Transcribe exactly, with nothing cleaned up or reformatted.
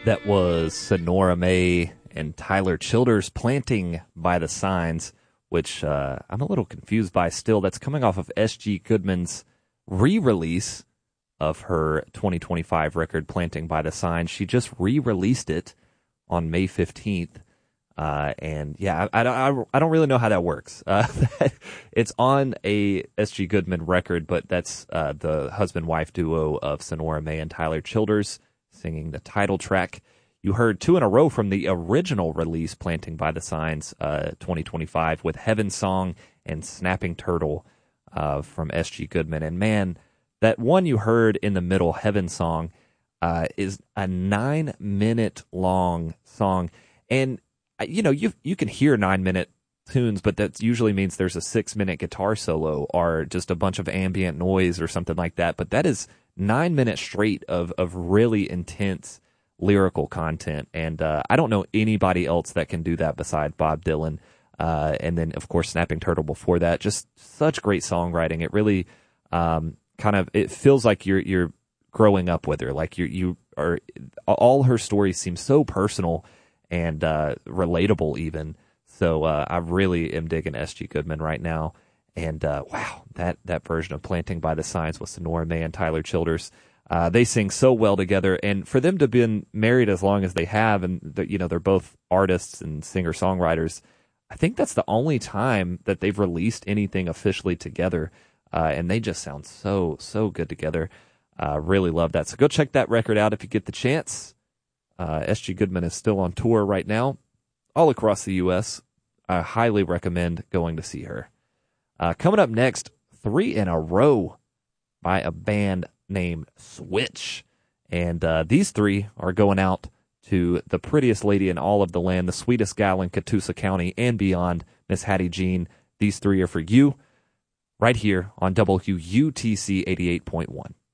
That was Sonora May and Tyler Childers, Planting by the Signs, which uh, I'm a little confused by still. That's coming off of S G Goodman's re-release of her twenty twenty-five record, Planting by the Signs. She just re-released it on May fifteenth. Uh, and yeah, I, I, I don't really know how that works. Uh, it's on a S G Goodman record, but that's uh, the husband-wife duo of Sonora May and Tyler Childers singing the title track. You heard two in a row from the original release, Planting by the Signs, uh, twenty twenty-five, with Heaven Song and Snapping Turtle uh, from S G Goodman. And man, that one you heard in the middle, Heaven Song, uh, is a nine-minute long song. And you know, you you can hear nine-minute tunes, but that usually means there's a six-minute guitar solo or just a bunch of ambient noise or something like that. But that is nine minutes straight of of really intense lyrical content, and uh, I don't know anybody else that can do that besides Bob Dylan. Uh, and then, of course, Snapping Turtle before that. Just such great songwriting. It really um, kind of it feels like you're you're growing up with her. Like you you are. All her stories seem so personal and uh, relatable, even. So uh, I really am digging S G Goodman right now. And uh, wow, that, that version of Planting by the Signs with Sonora May and Tyler Childers, uh, they sing so well together. And for them to have been married as long as they have, and the, you know they're both artists and singer songwriters, I think that's the only time that they've released anything officially together. Uh, and they just sound so so good together. Uh, really love that. So go check that record out if you get the chance. Uh, S G Goodman is still on tour right now, all across the U S. I highly recommend going to see her. Uh, coming up next, three in a row by a band named Switch. And uh, these three are going out to the prettiest lady in all of the land, the sweetest gal in Catoosa County and beyond, Miss Hattie Jean. These three are for you right here on W U T C eighty-eight point one.